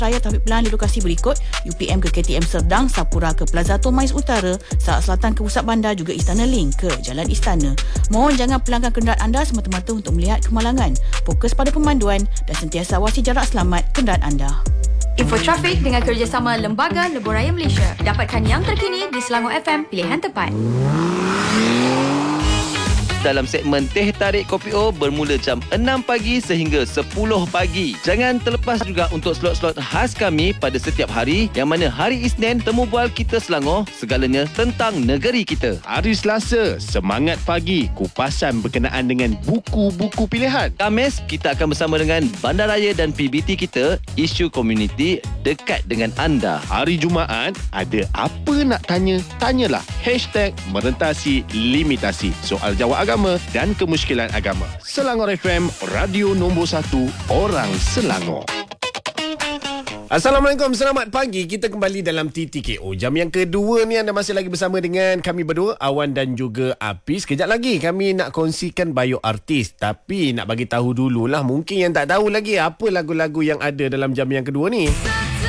trial tahap pelan di lokasi berikut: UPM ke KTM Serdang, Sapura ke Plaza Tomais Utara, Saat Selatan ke Pusat Bandar, juga Istana Link ke Jalan Istana. Mohon jangan pelanggan kenderaan anda semata-mata untuk melihat kemalangan. Fokus pada pemanduan dan sentiasa awasi jarak selamat kenderaan anda. Info trafik dengan kerjasama Lembaga Lebuh Raya Malaysia. Dapatkan yang terkini di Selangor FM, pilihan tepat. Dalam segmen Teh Tarik Kopi O bermula jam 6 pagi sehingga 10 pagi. Jangan terlepas juga untuk slot-slot khas kami pada setiap hari, yang mana hari Isnin Temu Bual Kita Selangor, segalanya tentang negeri kita. Hari Selasa, Semangat Pagi, kupasan berkenaan dengan buku-buku pilihan. Khamis, kita akan bersama dengan Bandaraya dan PBT kita, isu komuniti dekat dengan anda. Hari Jumaat, ada apa nak tanya? Tanyalah. #merentasi limitasi. Soal jawab agama dan kemusykilan agama. Selangor FM, radio nombor 1 orang Selangor. Assalamualaikum, selamat pagi. Kita kembali dalam TTKO. Jam yang kedua ni anda masih lagi bersama dengan kami berdua, Awan dan juga Apis. Kejap lagi kami nak kongsikan bio artis. Tapi nak bagi tahu dululah, mungkin yang tak tahu lagi apa lagu-lagu yang ada dalam jam yang kedua ni.